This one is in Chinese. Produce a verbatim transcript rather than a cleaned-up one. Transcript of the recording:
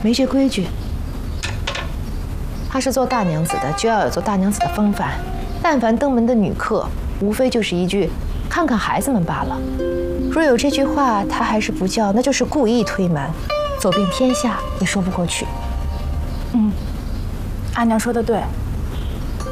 没这规矩。她是做大娘子的，就要有做大娘子的风范。但凡登门的女客，无非就是一句“看看孩子们”罢了。若有这句话，她还是不叫，那就是故意推瞒，走遍天下也说不过去。 嗯，阿娘说的对。